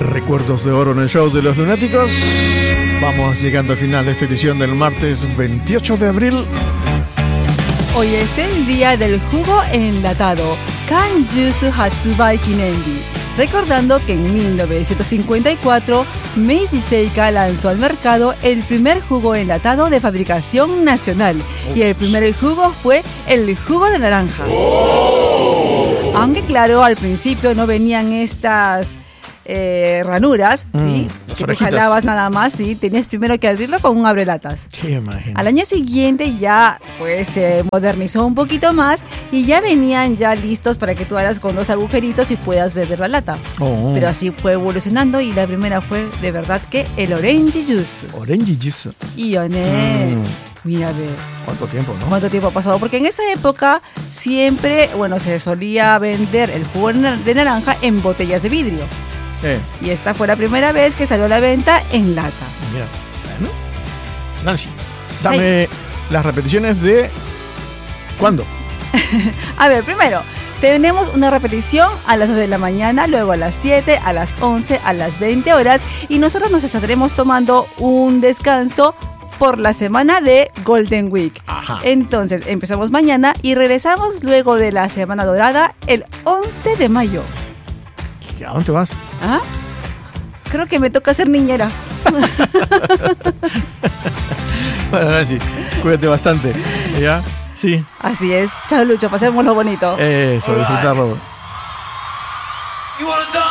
Recuerdos de oro en el show de los lunáticos. Vamos llegando al final de esta edición del martes 28 de abril. Hoy es el día del jugo enlatado, Can Juice Hatsubai Kinenbi. Recordando que en 1954, Meiji Seika lanzó al mercado el primer jugo enlatado de fabricación nacional. Y el primer jugo fue el jugo de naranja. Aunque claro, al principio no venían estas ranuras, ¿sí? Que tú jalabas nada más, ¿sí? Tenías primero que abrirlo con un abrelatas. Qué imagen. Al año siguiente ya pues se modernizó un poquito más y ya venían ya listos para que tú hagas con 2 agujeritos y puedas beber la lata. Pero así fue evolucionando y la primera fue de verdad que el Orange Juice. Orange Juice. Y mira, ve. ¿Cuánto tiempo, no? ¿Cuánto tiempo ha pasado? Porque en esa época siempre, se solía vender el jugo de naranja en botellas de vidrio. Y esta fue la primera vez que salió a la venta en lata. Mira, bueno. Nancy, dame las repeticiones de... ¿Cuándo? A ver, primero, tenemos una repetición a las 2 de la mañana, luego a las 7, a las 11, a las 20 horas. Y nosotros nos estaremos tomando un descanso por la semana de Golden Week. Ajá. Entonces, empezamos mañana y regresamos luego de la Semana Dorada el 11 de mayo. ¿A dónde vas? ¿Ah? Creo que me toca ser niñera. Bueno, Nancy, cuídate bastante. ¿Ya? Sí. Así es. Chao, Lucho, pasémoslo bonito. Eso, disfrutarlo.